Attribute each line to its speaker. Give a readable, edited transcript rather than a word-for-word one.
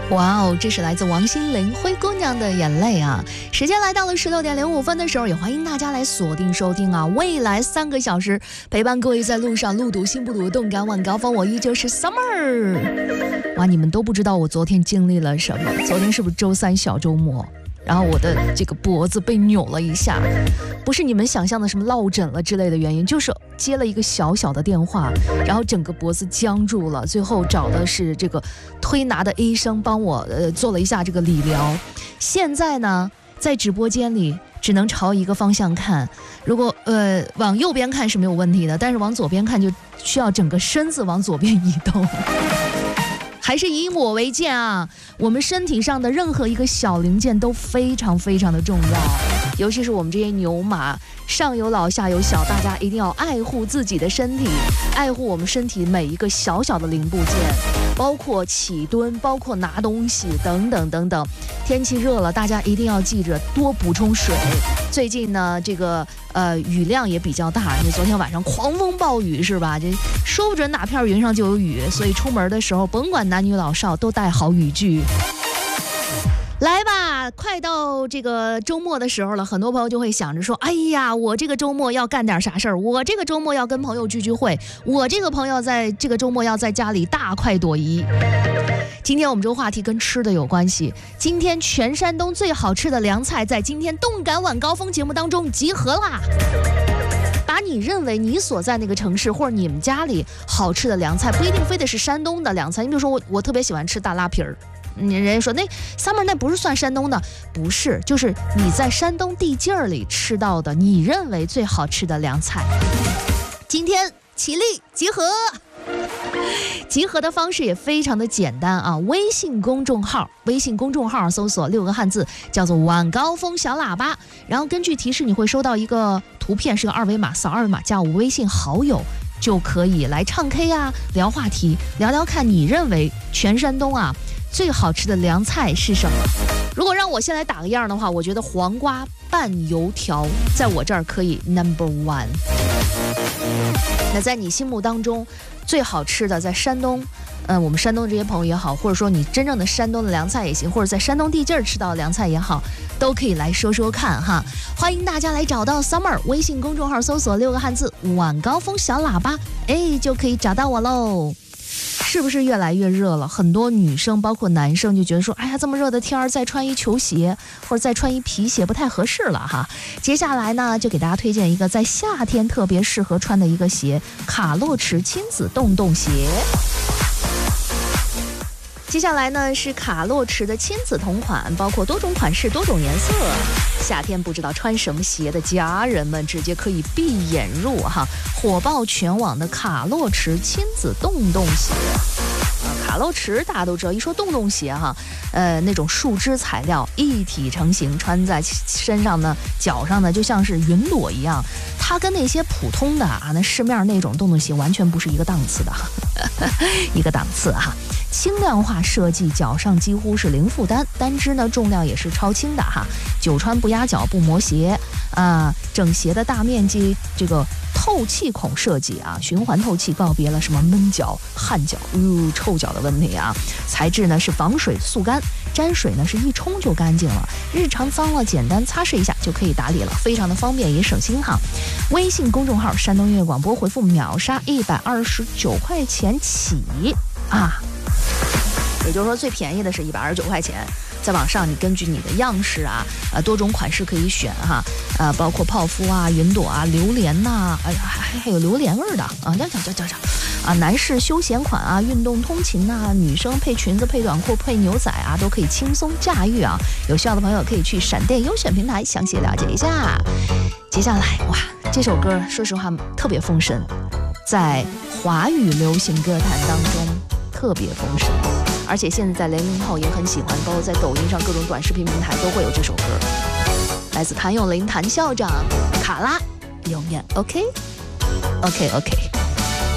Speaker 1: 哇哦，这是来自王心凌《灰姑娘的眼泪》啊！时间来到了16:05的时候，也欢迎大家来锁定收听啊！未来3个小时陪伴各位在路上路堵心不堵，动感晚高峰，我依旧是 Summer。哇，你们都不知道我昨天经历了什么？昨天是不是周3小周末？然后我的这个脖子被扭了一下，不是你们想象的什么落枕了之类的原因，就是接了一个小小的电话，然后整个脖子僵住了，最后找的是这个推拿的医生帮我做了一下这个理疗。现在呢，在直播间里只能朝一个方向看，如果往右边看是没有问题的，但是往左边看就需要整个身子往左边移动。还是以我为鉴啊！我们身体上的任何一个小零件都非常非常的重要，尤其是我们这些牛马，上有老下有小，大家一定要爱护自己的身体，爱护我们身体每一个小小的零部件，包括起蹲，包括拿东西等等等等。天气热了，大家一定要记着多补充水。最近呢，这个雨量也比较大，因为昨天晚上狂风暴雨是吧？这说不准哪片云上就有雨，所以出门的时候甭管男女老少都带好雨具。来吧，快到这个周末的时候了，很多朋友就会想着说，哎呀，我这个周末要干点啥事儿，我这个周末要跟朋友聚聚会，我这个朋友在这个周末要在家里大快朵颐。今天我们这个话题跟吃的有关系，今天全山东最好吃的凉菜在今天动感晚高峰节目当中集合啦。把你认为你所在那个城市或者你们家里好吃的凉菜，不一定非得是山东的凉菜。你比如说我特别喜欢吃大拉皮儿，人家说那 Summer 那不是算山东的，不是，就是你在山东地界儿里吃到的你认为最好吃的凉菜。今天起立集合，集合的方式也非常的简单啊！微信公众号搜索6个汉字，叫做晚高峰小喇叭，然后根据提示你会收到一个图片，是个二维码，扫二维码加我微信好友，就可以来唱 K 啊，聊话题，聊聊看你认为全山东啊最好吃的凉菜是什么。如果让我先来打个样的话，我觉得黄瓜拌油条在我这儿可以 No.1。 那在你心目当中最好吃的，在山东我们山东的这些朋友也好，或者说你真正的山东的凉菜也行，或者在山东地界吃到的凉菜也好，都可以来说说看哈。欢迎大家来找到 Summer， 微信公众号搜索6个汉字晚高峰小喇叭，就可以找到我喽。是不是越来越热了？很多女生包括男生就觉得说，哎呀，这么热的天儿，再穿一球鞋或者再穿一皮鞋不太合适了哈。接下来呢，就给大家推荐一个在夏天特别适合穿的一个鞋——卡洛驰亲子洞洞鞋。接下来呢是卡洛驰的亲子同款，包括多种款式、多种颜色。夏天不知道穿什么鞋的家人们，直接可以闭眼入哈，火爆全网的卡洛驰亲子洞洞鞋。卡洛驰大家都知道，一说洞洞鞋哈，那种树脂材料一体成型，穿在身上呢、脚上呢，就像是云朵一样。它跟那些普通的那市面那种洞洞鞋完全不是一个档次的一个档次哈。轻量化设计，脚上几乎是零负担，单只呢重量也是超轻的哈，久穿不压脚不磨鞋整鞋的大面积这个透气孔设计循环透气，告别了什么闷脚、汗脚、臭脚的问题啊。材质呢是防水速干，沾水呢是一冲就干净了，日常脏了简单擦拭一下就可以打理了，非常的方便也省心哈。微信公众号山东音乐广播，回复秒杀129块钱起也就是说最便宜的是129块钱，在网上你根据你的样式多种款式可以选哈，包括泡芙云朵榴莲还有榴莲味儿的男士休闲款运动通勤女生配裙子配短裤配牛仔都可以轻松驾驭有需要的朋友可以去闪电优选平台详细了解一下。接下来这首歌说实话特别封神，在华语流行歌坛当中特别封神，而且现在在00后也很喜欢，包括在抖音上各种短视频平台都会有这首歌，来自谭咏麟谭校长，卡拉永远 OK。